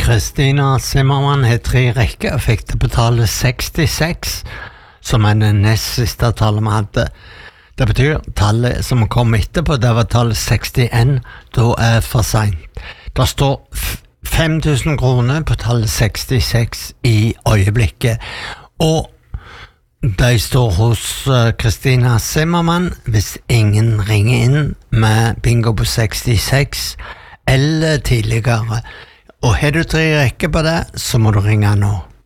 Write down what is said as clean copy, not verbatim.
Kristina Zimmermann har 3 rekker og fikk det på tallet 66, som det nest siste tallet vi hadde. Det betyr tallet som kom etterpå, det var tallet 61, da for sent. Det står 5000 kroner på tallet 66 i øyeblikket, og de står hos Kristina Zimmermann hvis ingen ringer inn med bingo på 66 eller tidligere. Og har du 3 rekker på det, så må du ringe nå.